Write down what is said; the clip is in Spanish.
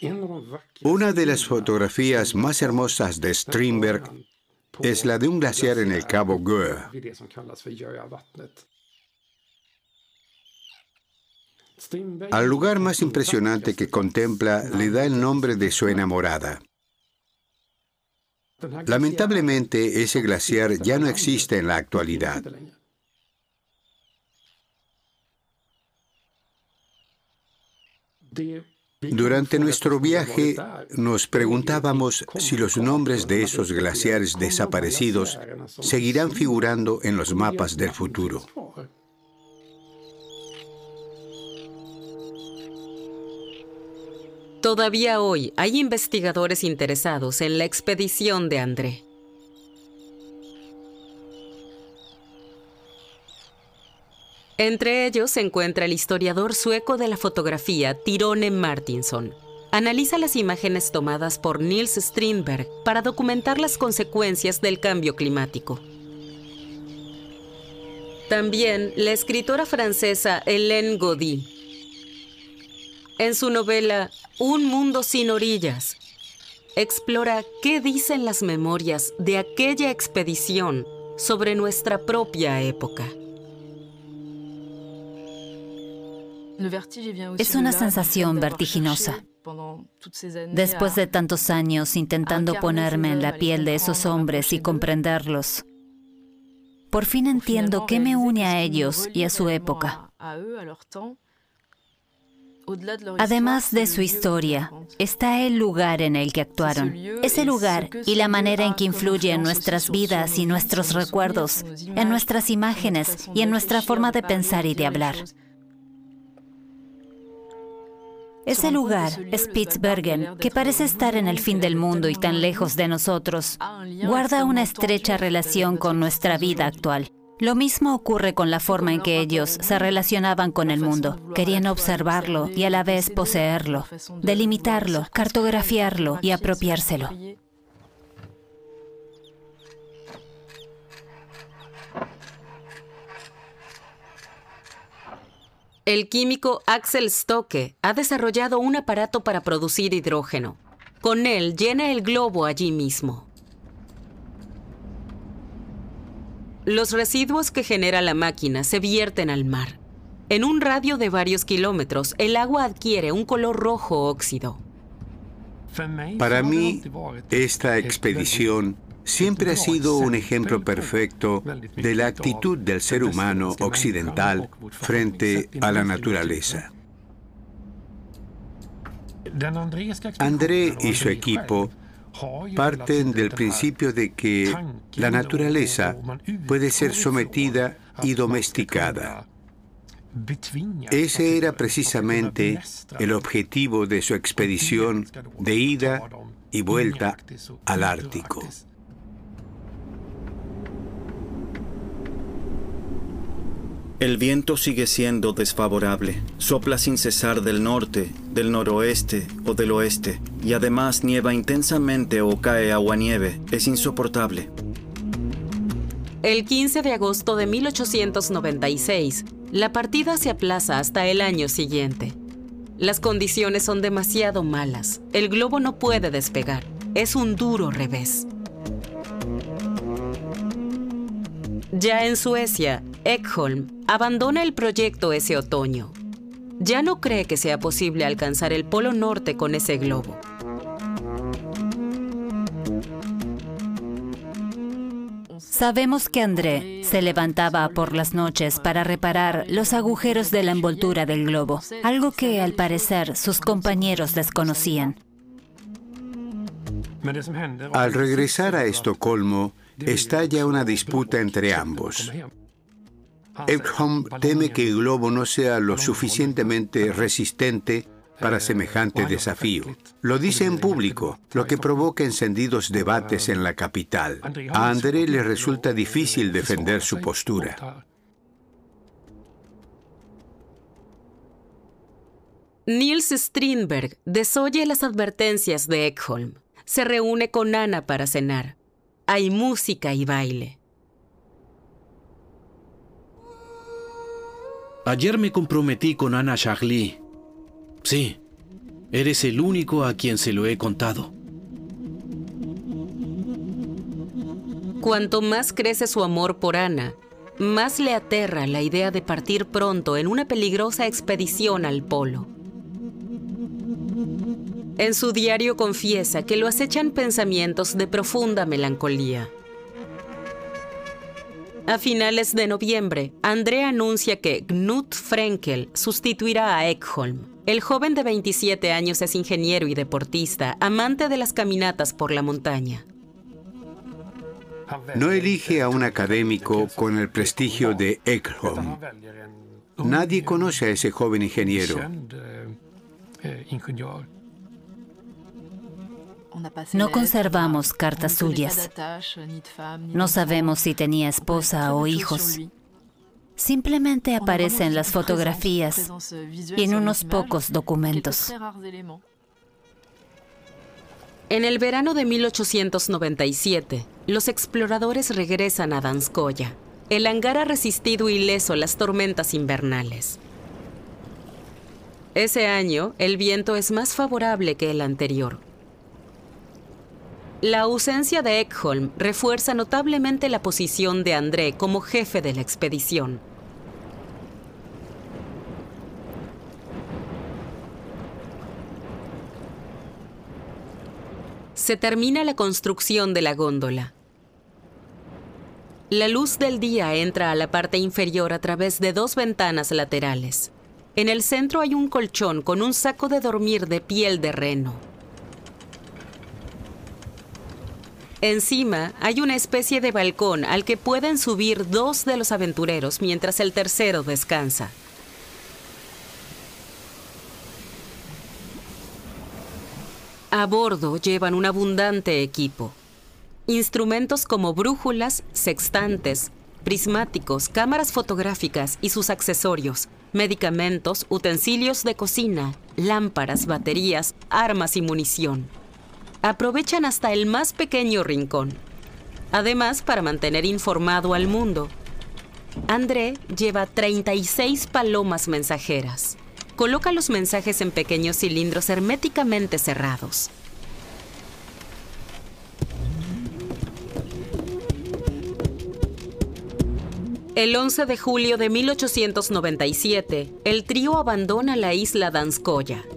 Una de las fotografías más hermosas de Strindberg es la de un glaciar en el Cabo Göa. Al lugar más impresionante que contempla le da el nombre de su enamorada. Lamentablemente, ese glaciar ya no existe en la actualidad. Durante nuestro viaje nos preguntábamos si los nombres de esos glaciares desaparecidos seguirán figurando en los mapas del futuro. Todavía hoy hay investigadores interesados en la expedición de André. Entre ellos se encuentra el historiador sueco de la fotografía, Tyrone Martinson. Analiza las imágenes tomadas por Niels Strindberg para documentar las consecuencias del cambio climático. También la escritora francesa Hélène Gaudy. En su novela Un mundo sin orillas, explora qué dicen las memorias de aquella expedición sobre nuestra propia época. Es una sensación vertiginosa. Después de tantos años intentando ponerme en la piel de esos hombres y comprenderlos, por fin entiendo qué me une a ellos y a su época. Además de su historia, está el lugar en el que actuaron. Ese lugar y la manera en que influye en nuestras vidas y nuestros recuerdos, en nuestras imágenes y en nuestra forma de pensar y de hablar. Ese lugar, Spitsbergen, que parece estar en el fin del mundo y tan lejos de nosotros, guarda una estrecha relación con nuestra vida actual. Lo mismo ocurre con la forma en que ellos se relacionaban con el mundo. Querían observarlo y a la vez poseerlo, delimitarlo, cartografiarlo y apropiárselo. El químico Axel Stocke ha desarrollado un aparato para producir hidrógeno. Con él llena el globo allí mismo. Los residuos que genera la máquina se vierten al mar. En un radio de varios kilómetros, el agua adquiere un color rojo óxido. Para mí, esta expedición siempre ha sido un ejemplo perfecto de la actitud del ser humano occidental frente a la naturaleza. André y su equipo parten del principio de que la naturaleza puede ser sometida y domesticada. Ese era precisamente el objetivo de su expedición de ida y vuelta al Ártico. El viento sigue siendo desfavorable. Sopla sin cesar del norte, del noroeste o del oeste. Y además nieva intensamente o cae aguanieve. Es insoportable. El 15 de agosto de 1896, la partida se aplaza hasta el año siguiente. Las condiciones son demasiado malas. El globo no puede despegar. Es un duro revés. Ya en Suecia, Ekholm abandona el proyecto ese otoño. Ya no cree que sea posible alcanzar el Polo Norte con ese globo. Sabemos que André se levantaba por las noches para reparar los agujeros de la envoltura del globo, algo que, al parecer, sus compañeros desconocían. Al regresar a Estocolmo, estalla una disputa entre ambos. Ekholm teme que el globo no sea lo suficientemente resistente para semejante desafío. Lo dice en público, lo que provoca encendidos debates en la capital. A André le resulta difícil defender su postura. Niels Strindberg desoye las advertencias de Ekholm. Se reúne con Anna para cenar. Hay música y baile. Ayer me comprometí con Anna Charlie. Sí, Eres el único a quien se lo he contado. Cuanto más crece su amor por Anna, más le aterra la idea de partir pronto en una peligrosa expedición al polo. En su diario confiesa que lo acechan pensamientos de profunda melancolía. A finales de noviembre, André anuncia que Knut Frenkel sustituirá a Ekholm. El joven de 27 años es ingeniero y deportista, amante de las caminatas por la montaña. No elige a un académico con el prestigio de Ekholm. Nadie conoce a ese joven ingeniero. No conservamos cartas suyas. No sabemos si tenía esposa o hijos. Simplemente aparece en las fotografías y en unos pocos documentos. En el verano de 1897, los exploradores regresan a Donskoy. El hangar ha resistido ileso las tormentas invernales. Ese año, el viento es más favorable que el anterior. La ausencia de Ekholm refuerza notablemente la posición de André como jefe de la expedición. Se termina la construcción de la góndola. La luz del día entra a la parte inferior a través de dos ventanas laterales. En el centro hay un colchón con un saco de dormir de piel de reno. Encima hay una especie de balcón al que pueden subir dos de los aventureros mientras el tercero descansa. A bordo llevan un abundante equipo. Instrumentos como brújulas, sextantes, prismáticos, cámaras fotográficas y sus accesorios, medicamentos, utensilios de cocina, lámparas, baterías, armas y munición. Aprovechan hasta el más pequeño rincón. Además, para mantener informado al mundo, André lleva 36 palomas mensajeras. Coloca los mensajes en pequeños cilindros herméticamente cerrados. El 11 de julio de 1897, el trío abandona la isla Donskoy.